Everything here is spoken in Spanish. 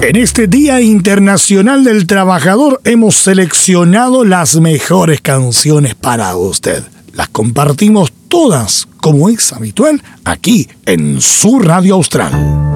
En este Día Internacional del Trabajador hemos seleccionado las mejores canciones para usted. Las compartimos todas, como es habitual, aquí en su Radio Austral.